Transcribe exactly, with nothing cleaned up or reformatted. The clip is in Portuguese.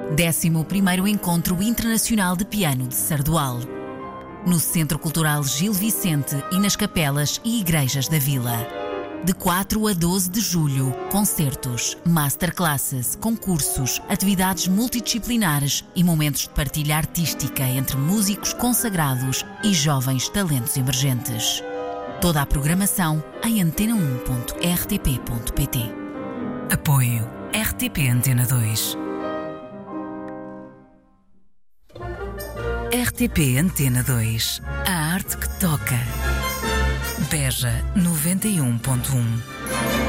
décimo primeiro Encontro Internacional de Piano de Sardual. No Centro Cultural Gil Vicente e nas capelas e igrejas da vila. De quatro a doze de julho, concertos, masterclasses, concursos, atividades multidisciplinares e momentos de partilha artística entre músicos consagrados e jovens talentos emergentes. Toda a programação em antena um ponto r t p ponto p t. Apoio R T P Antena dois. R T P Antena dois. A arte que toca. Beja noventa e um ponto um.